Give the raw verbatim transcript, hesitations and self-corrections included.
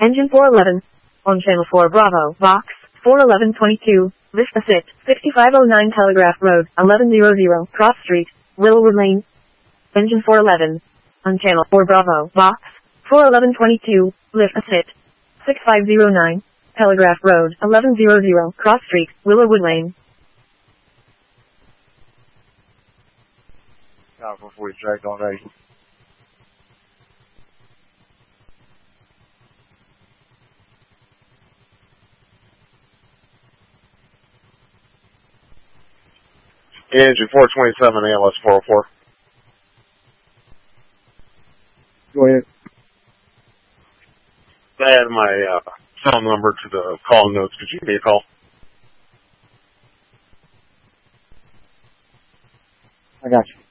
Engine four eleven. On channel four Bravo, box, four eleven twenty-two, Vista Sit, sixty-five oh nine Telegraph Road, eleven hundred, Cross Street, Willowwood Lane. Engine four eleven. On channel four Bravo, box, four eleven twenty-two, Vista Sit, sixty-five oh nine, Telegraph Road, eleven hundred, Cross Street, Willowwood Lane. Now before we dragged all day. Engine four twenty-seven, A L S four oh four. Go ahead. Add my uh, phone number to the call notes. Could you give me a call? I got you.